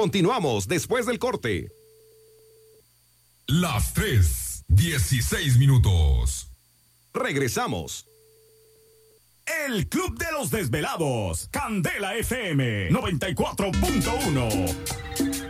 Continuamos después del corte. Las 3:16. Regresamos. El Club de los Desvelados. Candela FM 94.1.